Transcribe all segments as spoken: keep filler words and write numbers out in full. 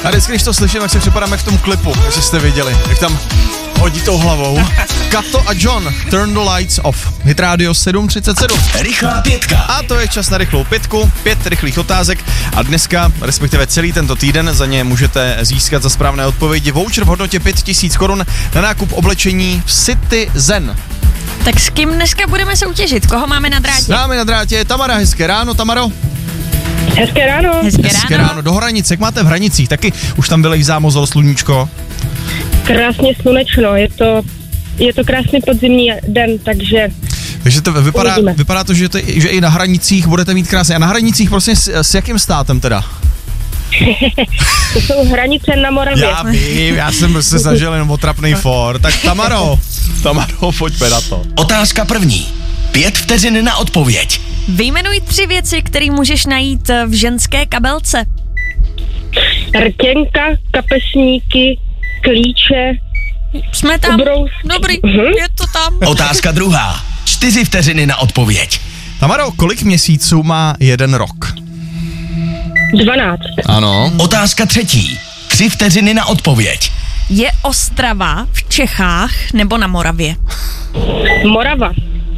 A vždycky, když to slyším, tak si připadám jak v tom klipu, jestli jste viděli, jak tam hodí tou hlavou. Kato a John, Turn the Lights Off. Hit Radio sedm třicet sedm. Rychlá pětka. A to je čas na rychlou pětku, pět rychlých otázek a dneska, respektive celý tento týden, za ně můžete získat za správné odpovědi voucher v hodnotě pět tisíc korun na nákup oblečení v Citizen. Tak s kým dneska budeme soutěžit? Koho máme na drátě? S námi na drátě je Tamara, hezké ráno, Tamaro. Hezké ráno. Hezké, Hezké ráno. ráno. Do Hranic, jak máte v Hranicích? Taky už tam vylejzá mozol sluníčko. Krásně slunečno, je to, je to krásný podzimní den, takže... Takže to vypadá, Uvidíme. vypadá to, že, to, že i na Hranicích budete mít krásně. A na Hranicích prostě s, s jakým státem teda? To jsou hranice na Moravě. Já vím, já jsem se snažil jenom o trapnej for. Tak Tamaro, Tamaro, pojďme na to. Otázka první. Pět vteřin na odpověď. Vyjmenuj tři věci, které můžeš najít v ženské kabelce. Rtěnka, kapesníky, klíče, Jsme tam. Obrous. Dobrý, Mhm. je to tam. Otázka druhá. Čtyři vteřiny na odpověď. Tamaro, kolik měsíců má jeden rok? dvanáct. Ano. Otázka třetí. Tři vteřiny na odpověď. Je Ostrava v Čechách nebo na Moravě? Morava.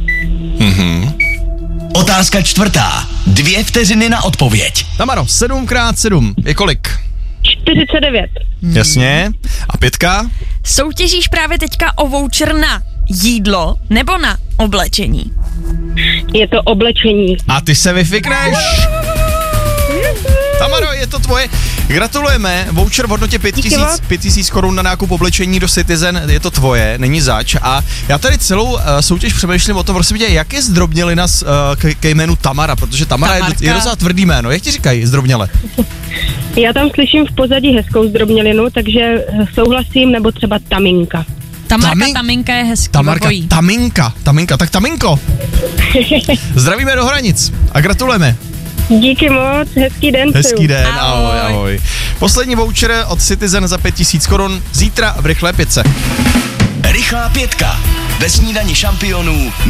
Otázka čtvrtá. Dvě vteřiny na odpověď. Tamaro, sedm krát sedm je kolik? čtyřicet devět. Jasně. A pětka? Soutěžíš právě teďka o voucher na jídlo nebo na oblečení? Je to oblečení. A ty se vyfikneš. Tamaro, je to tvoje. Gratulujeme. Voucher v hodnotě pět tisíc korun na nákup oblečení do Citizen. Je to tvoje, není zač. A já tady celou uh, soutěž přemýšlím o tom, prosím tě, jak je zdrobnělina uh, ke, ke jménu Tamara, protože Tamara je, Tamarka. je docela tvrdý jméno. Jak ti říkají zdrobněle? Já tam slyším v pozadí hezkou zdrobnělinu, takže souhlasím, nebo třeba Taminka. Tamarka, Tamin- Taminka je hezký. Tamarka, obojí. Taminka, Taminka, tak Taminko. Zdravíme do Hranic a gratulujeme. Díky moc, hezký den. Hezký přeju. den, ahoj, Ahoj. ahoj. Poslední voucher od Citizen za pět tisíc korun zítra v rychlé pětce. Rychlá pětka. Ve snídani šampionů